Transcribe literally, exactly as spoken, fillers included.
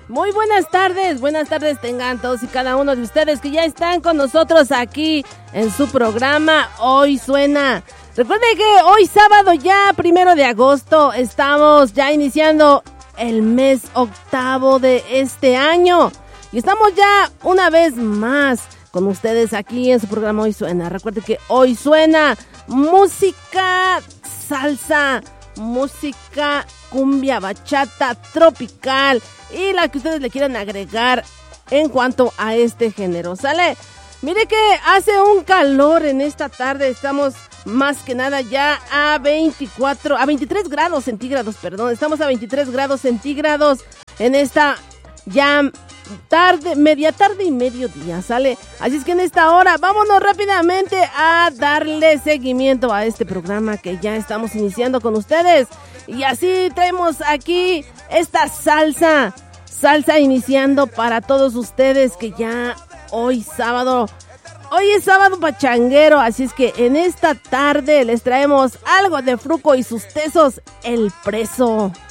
Muy buenas tardes, buenas tardes tengan todos y cada uno de ustedes que ya están con nosotros aquí en su programa Hoy Suena. Recuerden que hoy sábado ya, primero de agosto, estamos ya iniciando el mes octavo de este año. Y estamos ya una vez más con ustedes aquí en su programa Hoy Suena. Recuerden que Hoy Suena música salsa, música cumbia, bachata, tropical y la que ustedes le quieran agregar en cuanto a este género, ¿sale? Mire que hace un calor en esta tarde, estamos más que nada ya a veinticuatro, a veintitrés grados centígrados, perdón, estamos a veintitrés grados centígrados en esta ya tarde, media tarde y mediodía, ¿sale? Así es que en esta hora vámonos rápidamente a darle seguimiento a este programa que ya estamos iniciando con ustedes. Y así traemos aquí esta salsa, salsa iniciando para todos ustedes que ya hoy sábado, hoy es sábado pachanguero, así es que en esta tarde les traemos algo de Fruco y sus tesos, El Preso.